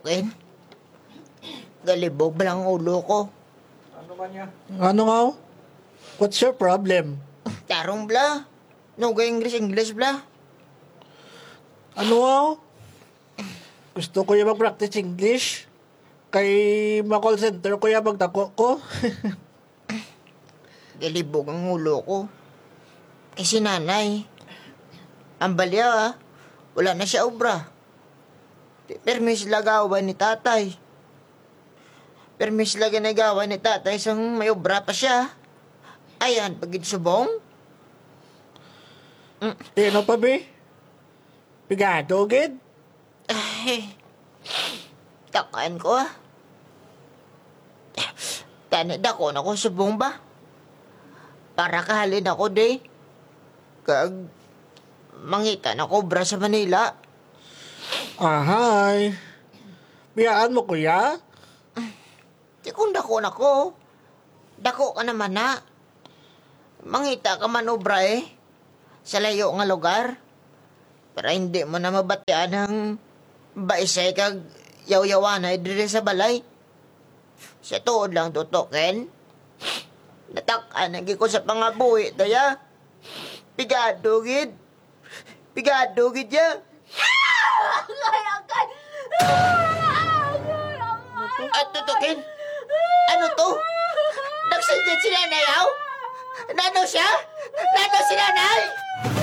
tutukin. Galibog ba lang ang ulo ko? Ano ba niya? Ano nga? What's your problem? Tarong bla. No ga English bla. Ano nga? Gusto ko yung mag-practice English. Kay ma-call center ko yung magdako ko. Galibog ang ulo ko. Kasi nanay. Ang balya wala na siya obra. Permis lagawan ni tatay. Permis laga nagawa ni tatay sang may obra pa siya. Ayan, pagid subong. Tino pa, be? Pigado, gid? Ay, takaan ko Tanid ako na ko subong ba? Para kahalin ako, day. Kag mangita na kobra sa Manila. Ahay. Biyaan mo, kuya? Di kung dako na ko. Dako ka naman na. Mangita ka man obra sa layo nga lugar. Para hindi mo na mabatian ng baisay kag yaw-yawanay diri sa balay. Sa tuod lang tutukin. Natakan lagi ko sa pangabuhi, daya. Pigado, gid. Pigado, gid ya. At tutukin? Ano to? Nagsindit si nanay, aw? Nano siya? Nano si nanay?